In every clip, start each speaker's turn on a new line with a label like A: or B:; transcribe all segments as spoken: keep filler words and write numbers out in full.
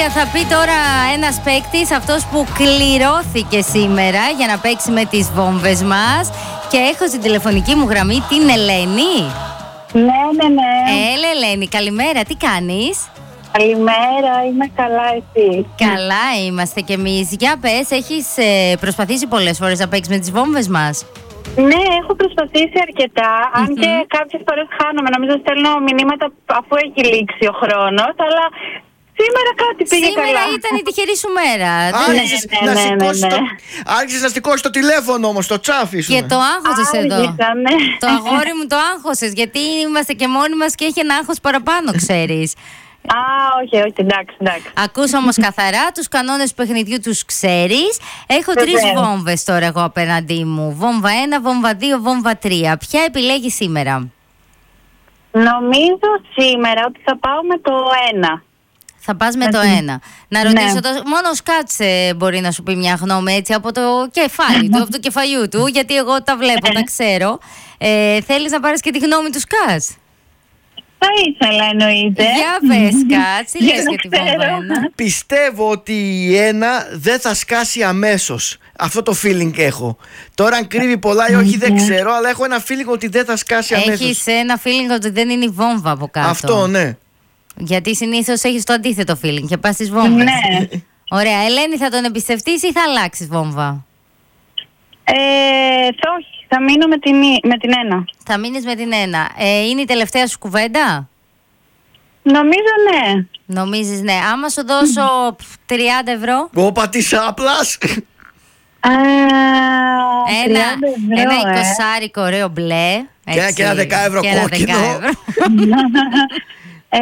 A: Τέλεια, θα πει τώρα ένας παίκτης, αυτός που κληρώθηκε σήμερα για να παίξει με τις βόμβες μας. Και έχω στην τηλεφωνική μου γραμμή την Ελένη.
B: Ναι, ναι, ναι.
A: Έλα Ελένη, καλημέρα, τι κάνεις?
B: Καλημέρα, είμαι καλά, εσύ?
A: Καλά είμαστε κι εμείς. Για πες, έχεις ε, προσπαθήσει πολλές φορές να παίξεις με τις βόμβες μας?
B: Ναι, έχω προσπαθήσει αρκετά, mm-hmm. αν και κάποιες φορές χάνομαι. Νομίζω στέλνω μηνύματα αφού έχει λήξει ο χρόνος, αλλά σήμερα κάτι πήγε
A: σήμερα
B: καλά.
A: Σήμερα ήταν η τυχερή σου μέρα.
C: Άρχισες
B: ναι, ναι,
C: να,
B: ναι, ναι, ναι.
C: το... Άρχισες να σηκώσεις το τηλέφωνο όμως, το τσάφι σου.
A: Και το άγχωσες εδώ.
B: Ναι.
A: Το αγόρι μου το άγχωσες, γιατί είμαστε και μόνοι μας και έχει ένα άγχος παραπάνω, ξέρεις.
B: Α, όχι, όχι, εντάξει, εντάξει.
A: Ακούς όμως καθαρά, τους κανόνες του παιχνιδιού τους ξέρεις. Έχω
B: Βεβαίως.
A: τρεις βόμβες τώρα εγώ απέναντί μου. Βόμβα ένα, βόμβα δύο, βόμβα τρία. Ποια επιλέγεις σήμερα?
B: Νομίζω σήμερα ότι θα πάω με το ένα.
A: Θα πας με το ένα. Να ρωτήσω, ναι. το, μόνο ο Σκάτς ε, μπορεί να σου πει μια γνώμη έτσι από το κεφάλι του, από το κεφαλιού του, γιατί εγώ τα βλέπω, τα ξέρω. Ε, θέλεις να πάρεις και τη γνώμη του Σκάτς?
B: Θα ήθελα, εννοείται.
A: Για πες, Σκάτς, τι λες για τη βόμβα ένα?
C: Πιστεύω ότι η ένα δεν θα σκάσει αμέσως. Αυτό το feeling έχω. Τώρα αν κρύβει πολλά ή όχι δεν ξέρω, αλλά έχω ένα feeling ότι δεν θα σκάσει αμέσως.
A: Έχεις ένα feeling ότι δεν είναι η βόμβα από κάτω.
C: Αυτό, ναι.
A: Γιατί συνήθως έχεις το αντίθετο feeling και πας στις βόμβες.
B: Ναι.
A: Ωραία, Ελένη, θα τον εμπιστευτείς ή θα αλλάξεις βόμβα?
B: Ε, θα όχι. Θα μείνω με την, με την ένα.
A: Θα μείνεις με την ένα. Ε, είναι η τελευταία σου κουβέντα?
B: Νομίζω ναι.
A: Νομίζεις ναι. Άμα σου δώσω τριάντα ευρώ.
C: Όπα τι άπλας.
A: Ένα, ένα εικοσάρικο ωραίο μπλε.
C: Έτσι, και ένα δέκα ευρώ κόκκινο.
B: ε,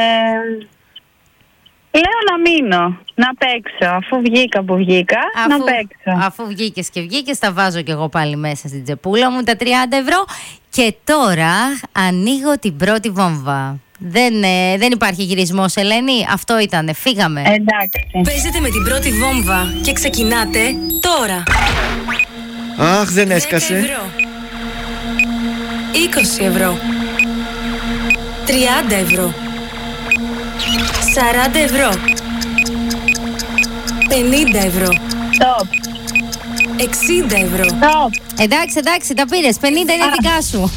B: λέω να μείνω. Να παίξω. Αφού βγήκα που βγήκα,
A: αφού,
B: να παίξω.
A: Αφού βγήκες και βγήκες, τα βάζω κι εγώ πάλι μέσα στην τσεπούλα μου τα τριάντα ευρώ. Και τώρα ανοίγω την πρώτη βόμβα. Δεν, ε, δεν υπάρχει γυρισμός, Ελένη. Αυτό ήτανε. Φύγαμε.
B: Εντάξει.
D: Παίζετε με την πρώτη βόμβα και ξεκινάτε τώρα.
C: Αχ, δεν έσκασε.
D: δέκα ευρώ. είκοσι ευρώ. τριάντα ευρώ. σαράντα ευρώ. πενήντα ευρώ.
B: Stop.
D: εξήντα ευρώ.
B: Stop.
A: Εντάξει, εντάξει, τα πήρες. πενήντα είναι δικά σου.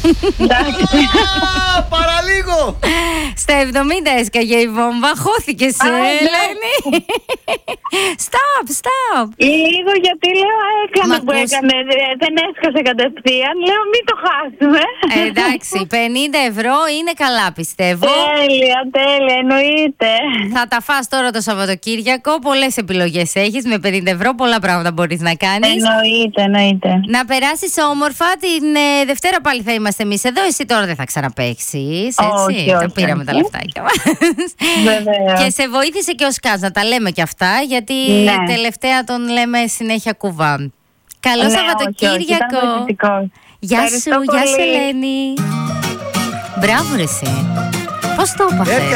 C: Παραλίγο.
A: Στα εβδομήντα έσκαγε η βόμβα. Χώθηκες, Ελένη. Stop, stop.
B: Λίγο γιατί λέω έκανα που έκανε. Δεν έσκασε κατευθείαν. Λέω μην το χάσουμε.
A: Ε, εντάξει, πενήντα ευρώ είναι καλά, πιστεύω.
B: Τέλεια, τέλεια, εννοείται.
A: Θα τα φας τώρα το Σαββατοκύριακο. Πολλές επιλογές έχεις. Με πενήντα ευρώ πολλά πράγματα μπορείς να κάνεις.
B: Εννοείται, εννοείται.
A: Να περάσεις όμορφα. Την ε, Δευτέρα πάλι θα είμαστε εμείς εδώ. Εσύ τώρα δεν θα ξαναπαίξεις. Έτσι.
B: Όχι,
A: τα
B: όχι,
A: πήραμε
B: όχι.
A: τα λεφτάκια μας.
B: Βεβαίως.
A: Και σε βοήθησε και ο Σκάτς να τα λέμε και αυτά. Γιατί
B: ναι.
A: τελευταία τον λέμε συνέχεια κουβά. Καλό
B: ναι,
A: Σαββατοκύριακο.
B: Όχι, όχι,
A: Γεια σου, γεια σου Ελένη. Μπράβο ρε εσύ. Πώς το έπαθες?